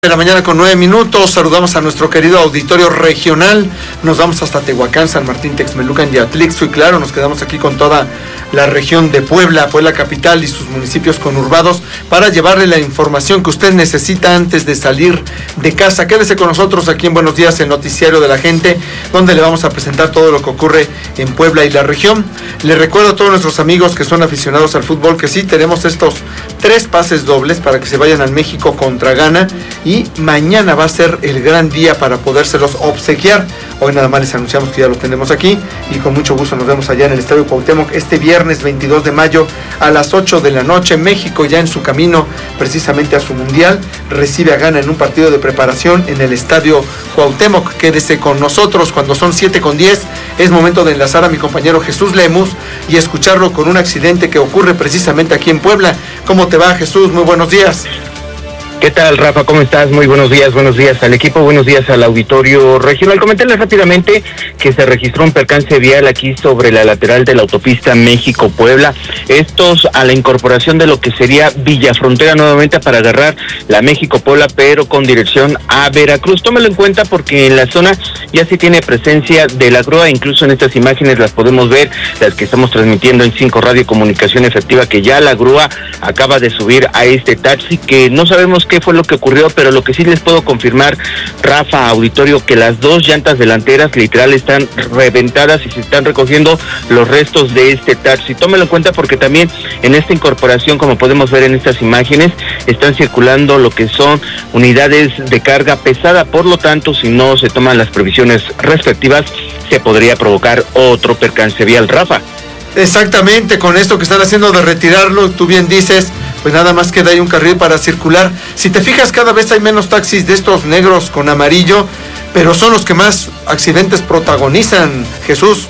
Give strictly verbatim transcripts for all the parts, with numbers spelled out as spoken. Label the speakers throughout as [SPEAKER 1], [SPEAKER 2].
[SPEAKER 1] De la mañana con nueve minutos, saludamos a nuestro querido auditorio regional, nos vamos hasta Tehuacán, San Martín, Texmelucan y Atlixco, y claro, nos quedamos aquí con toda la región de Puebla, Puebla capital y sus municipios conurbados, para llevarle la información que usted necesita antes de salir de casa. Quédese con nosotros aquí en Buenos Días, el noticiario de la gente, donde le vamos a presentar todo lo que ocurre en Puebla y la región. Les recuerdo a todos nuestros amigos que son aficionados al fútbol que sí, tenemos estos tres pases dobles para que se vayan al México contra Ghana, y mañana va a ser el gran día para podérselos obsequiar. Hoy nada más les anunciamos que ya lo tenemos aquí, y con mucho gusto nos vemos allá en el Estadio Cuauhtémoc este viernes veintidós de mayo a las ocho de la noche. México ya en su camino precisamente a su mundial, recibe a Ghana en un partido de preparación en el Estadio Cuauhtémoc. Quédese con nosotros cuando son siete con diez, es momento de enlazar a mi compañero Jesús Lemus y escucharlo con un accidente que ocurre precisamente aquí en Puebla. ¿Cómo te va, Jesús? Muy buenos días.
[SPEAKER 2] ¿Qué tal, Rafa? ¿Cómo estás? Muy buenos días, buenos días al equipo, buenos días al auditorio regional. Comentarles rápidamente que se registró un percance vial aquí sobre la lateral de la autopista México-Puebla. Estos a la incorporación de lo que sería Villa Frontera nuevamente para agarrar la México-Puebla, pero con dirección a Veracruz. Tómelo en cuenta porque en la zona ya sí tiene presencia de la grúa, incluso en estas imágenes las podemos ver, las que estamos transmitiendo en cinco Radio Comunicación Efectiva, que ya la grúa acaba de subir a este taxi, que no sabemos qué fue lo que ocurrió, pero lo que sí les puedo confirmar, Rafa, auditorio, que las dos llantas delanteras literal están reventadas y se están recogiendo los restos de este taxi. Tómelo en cuenta porque también en esta incorporación, como podemos ver en estas imágenes, están circulando lo que son unidades de carga pesada, por lo tanto, si no se toman las previsiones respectivas, se podría provocar otro percance vial, Rafa.
[SPEAKER 1] Exactamente, con esto que están haciendo de retirarlo, tú bien dices, pues nada más queda ahí un carril para circular. Si te fijas, cada vez hay menos taxis de estos negros con amarillo, pero son los que más accidentes protagonizan, Jesús.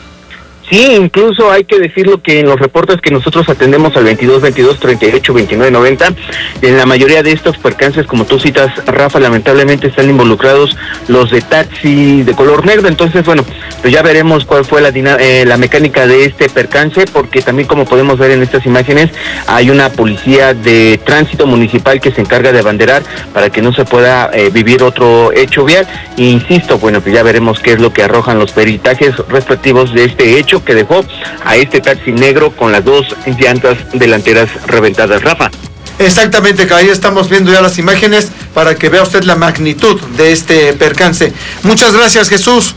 [SPEAKER 2] Sí, incluso hay que decirlo que en los reportes que nosotros atendemos al veintidós veintidós treinta y ocho veintinueve noventa, en la mayoría de estos percances, como tú citas, Rafa, lamentablemente están involucrados los de taxi de color negro. Entonces, bueno, pues ya veremos cuál fue la, eh, la mecánica de este percance, porque también, como podemos ver en estas imágenes, hay una policía de tránsito municipal que se encarga de abanderar para que no se pueda eh, vivir otro hecho vial. E insisto, bueno, pues ya veremos qué es lo que arrojan los peritajes respectivos de este hecho que dejó a este taxi negro con las dos llantas delanteras reventadas, Rafa.
[SPEAKER 1] Exactamente, que ahí estamos viendo ya las imágenes para que vea usted la magnitud de este percance. Muchas gracias, Jesús.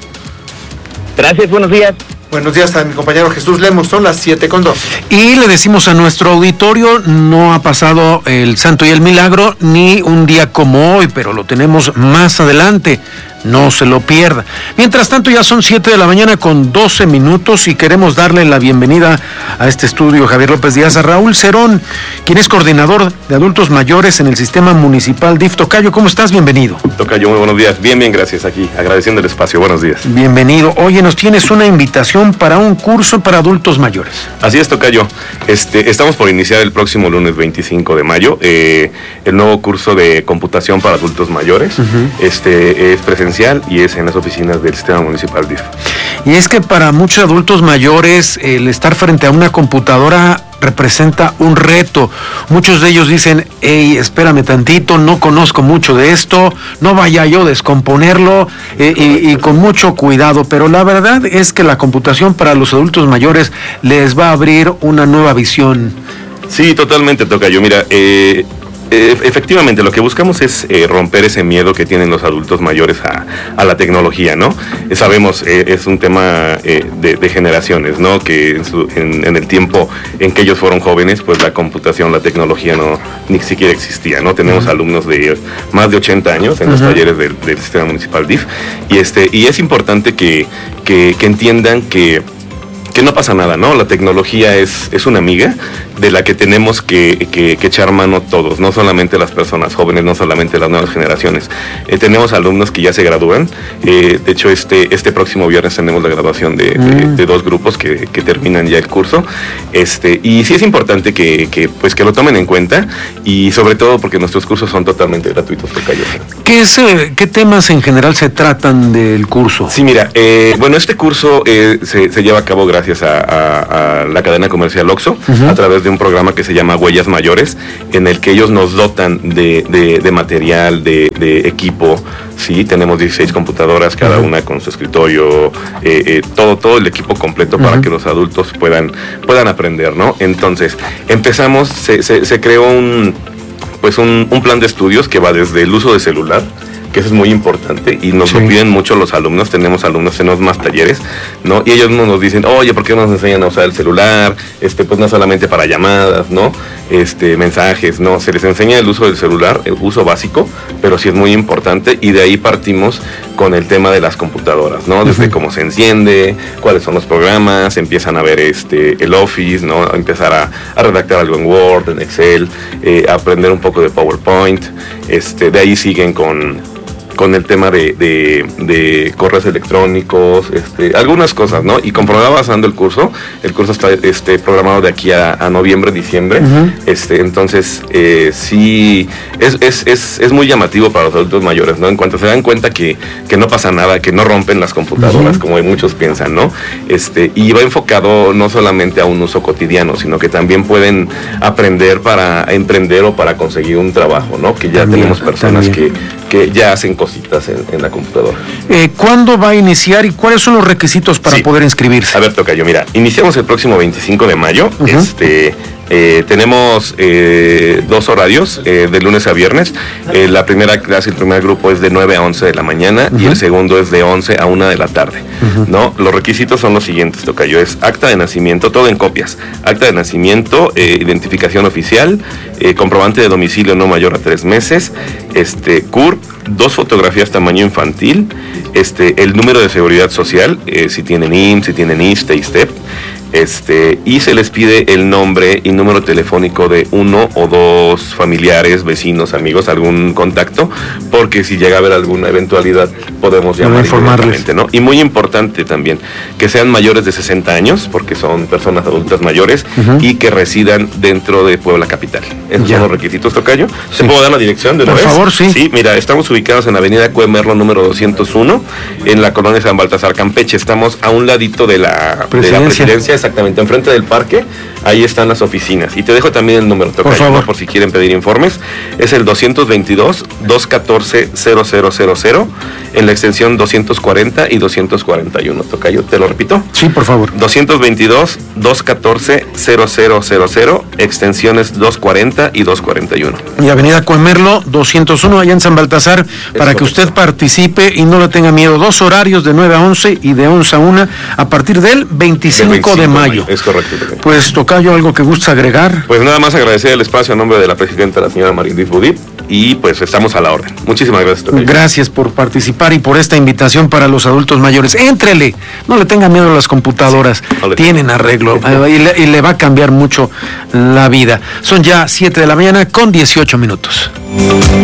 [SPEAKER 2] Gracias, buenos días.
[SPEAKER 1] Buenos días a mi compañero Jesús Lemus, son las siete con dos.
[SPEAKER 3] Y le decimos a nuestro auditorio, no ha pasado el santo y el milagro, ni un día como hoy, pero lo tenemos más adelante. No se lo pierda. Mientras tanto, ya son siete de la mañana con doce minutos y queremos darle la bienvenida a este estudio, Javier López Díaz, a Raúl Cerón, quien es coordinador de adultos mayores en el sistema municipal D I F. Tocayo, ¿cómo estás? Bienvenido.
[SPEAKER 4] Tocayo, muy buenos días. Bien, bien, gracias. Aquí, agradeciendo el espacio. Buenos días.
[SPEAKER 3] Bienvenido. Oye, nos tienes una invitación para un curso para adultos mayores.
[SPEAKER 4] Así es, Tocayo. Este, estamos por iniciar el próximo lunes veinticinco de mayo eh, el nuevo curso de computación para adultos mayores. Uh-huh. Este es presencial y es en las oficinas del sistema municipal D I F.
[SPEAKER 3] Y es que para muchos adultos mayores el estar frente a una computadora representa un reto. Muchos de ellos dicen, hey, espérame tantito, no conozco mucho de esto, no vaya yo a descomponerlo, eh, y, y con mucho cuidado. Pero la verdad es que la computación para los adultos mayores les va a abrir una nueva visión.
[SPEAKER 4] Sí, totalmente, Tocayo. Mira, eh... Eh, efectivamente, lo que buscamos es eh, romper ese miedo que tienen los adultos mayores a, a la tecnología, ¿no? Eh, sabemos, eh, es un tema eh, de, de generaciones, ¿no? Que en, su, en, en el tiempo en que ellos fueron jóvenes, pues la computación, la tecnología no ni siquiera existía, ¿no? Tenemos uh-huh. alumnos de más de ochenta años en uh-huh. los talleres del, del sistema municipal D I F, y, este, y es importante que, que, que entiendan que que no pasa nada, ¿no? La tecnología es, es una amiga de la que tenemos que, que, que echar mano todos, no solamente las personas jóvenes, no solamente las nuevas generaciones. Eh, tenemos alumnos que ya se gradúan, eh, de hecho este, este próximo viernes tenemos la graduación de, mm. de, de dos grupos que, que terminan ya el curso, este, y sí es importante que, que, pues, que lo tomen en cuenta, y sobre todo porque nuestros cursos son totalmente gratuitos.
[SPEAKER 3] ¿Qué, es, eh, ¿Qué temas en general se tratan del curso?
[SPEAKER 4] Sí, mira, eh, bueno, este curso eh, se, se lleva a cabo gracias gracias a, a, a la cadena comercial Oxxo, uh-huh. a través de un programa que se llama Huellas Mayores, en el que ellos nos dotan de, de, de material, de, de equipo. Sí, tenemos dieciséis computadoras, cada uh-huh. una con su escritorio, eh, eh, todo, todo el equipo completo uh-huh. para que los adultos puedan, puedan aprender, ¿no? Entonces, empezamos, se, se, se creó un, pues un, un plan de estudios que va desde el uso de celular, que eso es muy importante y nos sí. lo piden mucho los alumnos. Tenemos alumnos, tenemos más talleres, ¿no? Y ellos nos dicen, oye, ¿por qué no nos enseñan a usar el celular? Este, pues no solamente para llamadas, ¿no? Este, mensajes, ¿no? Se les enseña el uso del celular, el uso básico, pero sí es muy importante y de ahí partimos con el tema de las computadoras, ¿no? Desde uh-huh. cómo se enciende, cuáles son los programas, empiezan a ver este, el Office, ¿no? A empezar a, a redactar algo en Word, en Excel, eh, aprender un poco de PowerPoint, este, de ahí siguen con... con el tema de, de, de correos electrónicos, este, algunas cosas, ¿no? Y conforme va avanzando el curso, el curso está este, programado de aquí a, a noviembre, diciembre, uh-huh. este, entonces eh, sí, es, es, es, es muy llamativo para los adultos mayores, ¿no? En cuanto se dan cuenta que, que no pasa nada, que no rompen las computadoras, uh-huh. como muchos piensan, ¿no? Este, y va enfocado no solamente a un uso cotidiano, sino que también pueden aprender para emprender o para conseguir un trabajo, ¿no? Que ya también, tenemos personas que, que ya hacen cositas en, en la computadora.
[SPEAKER 3] Eh, ¿Cuándo va a iniciar y cuáles son los requisitos para sí. poder inscribirse?
[SPEAKER 4] A ver, tocayo, mira, iniciamos el próximo veinticinco de mayo. Uh-huh. Este, eh, tenemos eh, dos horarios, eh, de lunes a viernes. Eh, la primera clase, el primer grupo es de nueve a once de la mañana uh-huh. y el segundo es de once a una de la tarde. Uh-huh. ¿No? Los requisitos son los siguientes, tocayo, es acta de nacimiento, todo en copias. Acta de nacimiento, eh, identificación oficial, eh, comprobante de domicilio no mayor a tres meses, este, C U R P, dos fotografías tamaño infantil, este, el número de seguridad social, eh, si tienen I M S S, si tienen I S S S T E, I S T E P, este, y se les pide el nombre y número telefónico de uno o dos familiares, vecinos, amigos, algún contacto, porque si llega a haber alguna eventualidad podemos llamar inmediatamente, ¿no? Y muy importante también, que sean mayores de sesenta años, porque son personas adultas mayores, uh-huh. y que residan dentro de Puebla Capital. Esos ya. son los requisitos, tocayo. Sí. ¿Se puedo dar la dirección de una
[SPEAKER 3] Por
[SPEAKER 4] vez?
[SPEAKER 3] Por favor, sí.
[SPEAKER 4] Sí, mira, estamos ubicados en Avenida Cuemerlo número doscientos uno, en la colonia San Baltasar, Campeche. Estamos a un ladito de la presidencia, de la presidencia exactamente, enfrente del parque. Ahí están las oficinas. Y te dejo también el número, tocayo, por favor, ¿no? Por si quieren pedir informes. Es el doscientos veintidós, doscientos catorce, cero cero cero cero, en la extensión doscientos cuarenta y doscientos cuarenta y uno, tocayo. ¿Te lo repito?
[SPEAKER 3] Sí, por favor.
[SPEAKER 4] doscientos veintidós, doscientos catorce, cero cero cero cero, extensiones doscientos cuarenta y doscientos cuarenta y uno.
[SPEAKER 3] Y Avenida Cuemerlo, doscientos uno, allá en San Baltasar, es para correcto. Que usted participe y no le tenga miedo. Dos horarios de nueve a once y de once a una a partir del veinticinco de mayo.
[SPEAKER 4] Es correcto. Tocayo.
[SPEAKER 3] Pues, tocayo, ¿algo que gusta agregar?
[SPEAKER 4] Pues nada más agradecer el espacio a nombre de la presidenta, la señora Mariliz Budip, y pues estamos a la orden. Muchísimas gracias, tocayo.
[SPEAKER 3] Gracias por participar y por esta invitación para los adultos mayores. Éntrele, no le tenga miedo a las computadoras, sí, no tienen arreglo y, le, y le va a cambiar mucho la vida. Son ya siete de la mañana con dieciocho minutos.